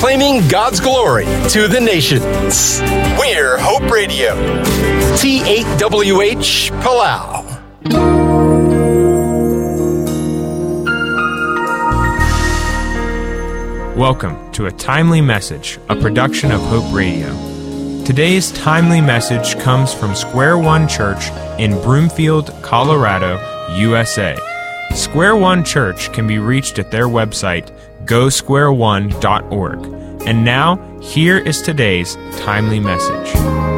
proclaiming God's glory to the nations. We're Hope Radio. T8WH Palau. Welcome to A Timely Message, a production of Hope Radio. Today's timely message comes from Square One Church in Broomfield, Colorado, USA. Square One Church can be reached at their website, gosquareone.org. And now, here is today's timely message.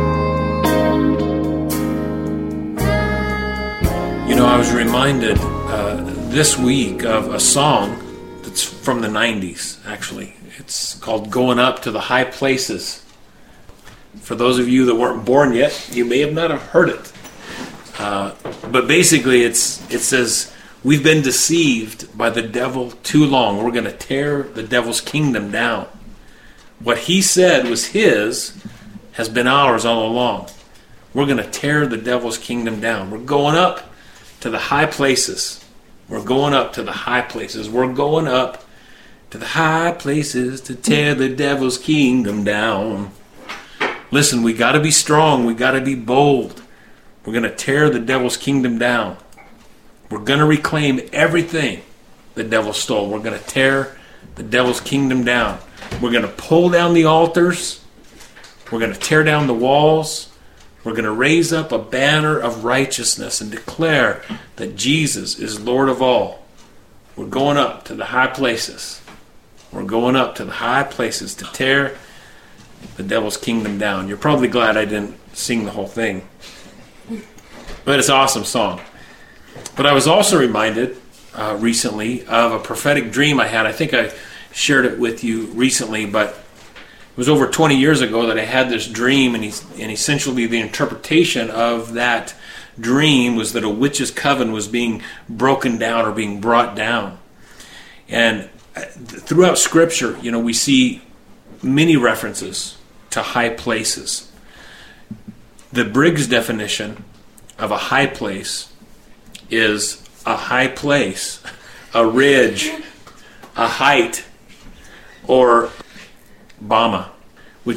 You know, I was reminded this week of a song that's from the 90s, actually. It's called Going Up to the High Places. For those of you that weren't born yet, you may have not have heard it. But basically, it says, we've been deceived by the devil too long. We're going to tear the devil's kingdom down. What he said was his has been ours all along. We're going to tear the devil's kingdom down. We're going up to the high places. We're going up to the high places. We're going up to the high places to tear the devil's kingdom down. Listen, we got to be strong. We got to be bold. We're going to tear the devil's kingdom down. We're going to reclaim everything the devil stole. We're going to tear the devil's kingdom down. We're going to pull down the altars. We're going to tear down the walls. We're going to raise up a banner of righteousness and declare that Jesus is Lord of all. We're going up to the high places. We're going up to the high places to tear the devil's kingdom down. You're probably glad I didn't sing the whole thing. But it's an awesome song. But I was also reminded recently of a prophetic dream I had. I think I shared it with you recently, but it was over 20 years ago that I had this dream, and essentially the interpretation of that dream was that a witch's coven was being broken down or being brought down. And throughout Scripture, you know, we see many references to high places. The Briggs definition of a high place is a high place, a ridge, a height, or Bama.